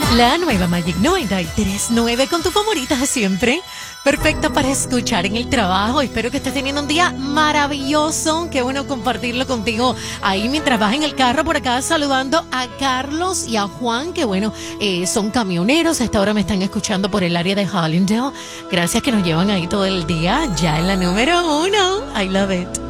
La nueva Magic 93.9 con tu favorita siempre. Perfecta para escuchar en el trabajo. Espero que estés teniendo un día maravilloso. Qué bueno compartirlo contigo ahí mientras vas en el carro. Por acá saludando a Carlos y a Juan, que bueno, son camioneros. A esta hora me están escuchando por el área de Hollandale. Gracias que nos llevan ahí todo el día. Ya en la número 1. I love it.